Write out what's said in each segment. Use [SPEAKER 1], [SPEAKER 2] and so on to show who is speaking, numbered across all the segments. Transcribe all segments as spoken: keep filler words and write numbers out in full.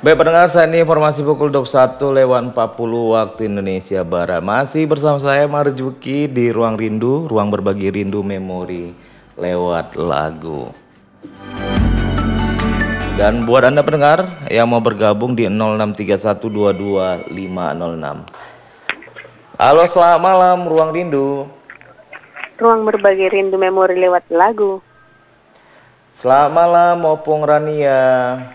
[SPEAKER 1] Baik pendengar, saat ini informasi pukul dua puluh satu lewat empat puluh waktu Indonesia Barat. Masih bersama saya Marjuki di Ruang Rindu, ruang berbagi rindu memori lewat lagu. Dan buat Anda pendengar yang mau bergabung di nol enam tiga satu dua dua lima nol enam. Halo, selamat malam Ruang Rindu.
[SPEAKER 2] Ruang berbagi rindu memori lewat lagu.
[SPEAKER 1] Selamat malam Opung Rania.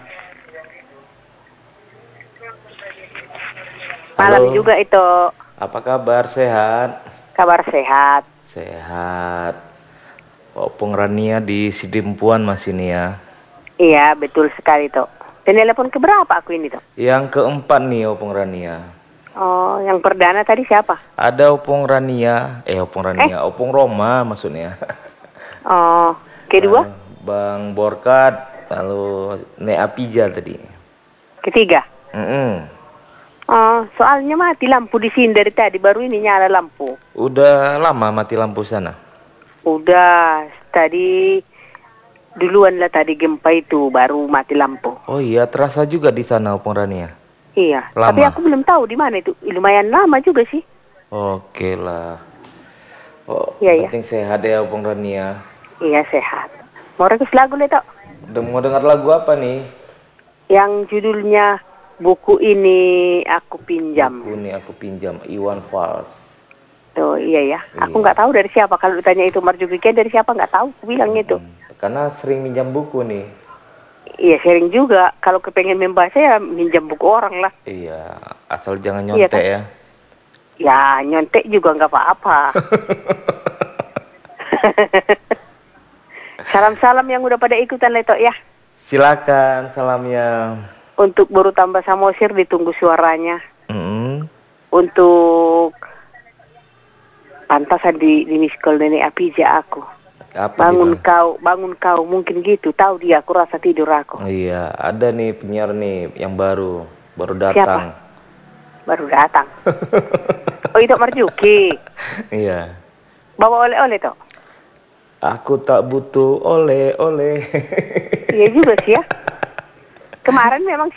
[SPEAKER 2] Malam
[SPEAKER 1] Halo.
[SPEAKER 2] juga itu.
[SPEAKER 1] Apa kabar? Sehat?
[SPEAKER 2] Kabar sehat.
[SPEAKER 1] Sehat. Opung Rania di Sidimpuan masih nih ya.
[SPEAKER 2] Iya, betul sekali toh. Telepon ke berapa aku ini toh?
[SPEAKER 1] Yang keempat nih Opung Rania.
[SPEAKER 2] Oh, yang perdana tadi siapa?
[SPEAKER 1] Ada Opung Rania, eh Opung Rania, eh? Opung Roma maksudnya.
[SPEAKER 2] Oh, kedua?
[SPEAKER 1] Bang Borkat, lalu Nek Apija tadi.
[SPEAKER 2] Ketiga?
[SPEAKER 1] Mm -mm.
[SPEAKER 2] Oh, soalnya mati lampu di sini dari tadi, baru ini nyala lampu.
[SPEAKER 1] Udah lama mati lampu sana?
[SPEAKER 2] Udah, tadi duluan lah tadi gempa itu baru mati lampu.
[SPEAKER 1] Oh iya, terasa juga di sana Opung Rania.
[SPEAKER 2] Iya,
[SPEAKER 1] lama.
[SPEAKER 2] Tapi aku belum tahu di mana itu. Lumayan lama juga sih.
[SPEAKER 1] Oke lah. Oh,
[SPEAKER 2] iya,
[SPEAKER 1] penting
[SPEAKER 2] iya.
[SPEAKER 1] Sehat ya Opung Rania.
[SPEAKER 2] Iya, sehat. Mau request lagu nih toh?
[SPEAKER 1] Udah mau dengar lagu apa nih?
[SPEAKER 2] Yang judulnya Buku Ini Aku Pinjam.
[SPEAKER 1] Buku Ini Aku Pinjam, Iwan Fals.
[SPEAKER 2] Tuh, iya ya.
[SPEAKER 1] Iya.
[SPEAKER 2] Aku nggak tahu dari siapa. Kalau ditanya itu Marjuki dari siapa nggak tahu. Aku bilang hmm. itu.
[SPEAKER 1] Karena sering minjam buku nih.
[SPEAKER 2] Iya, sering juga. Kalau kepengen membaca ya minjam buku orang lah.
[SPEAKER 1] Iya, asal jangan nyontek iya, kan?
[SPEAKER 2] ya. Ya, nyontek juga nggak apa-apa. Salam-salam yang udah pada ikutan Leto ya.
[SPEAKER 1] Silakan salamnya.
[SPEAKER 2] Untuk Baru Tambah Samosir ditunggu suaranya.
[SPEAKER 1] Mm-hmm.
[SPEAKER 2] Untuk Pantasan di, di miskol Nenek Apija aku.
[SPEAKER 1] Apa
[SPEAKER 2] bangun
[SPEAKER 1] gitu?
[SPEAKER 2] kau, bangun kau, mungkin gitu. Tahu dia, aku rasa tidur aku.
[SPEAKER 1] Iya, ada nih penyiar nih yang baru, baru datang.
[SPEAKER 2] Siapa? Baru datang. Oh itu Marjuki.
[SPEAKER 1] Iya.
[SPEAKER 2] Bawa oleh-oleh toh?
[SPEAKER 1] Aku tak butuh oleh-oleh.
[SPEAKER 2] Iya juga sih ya. Kemarin memang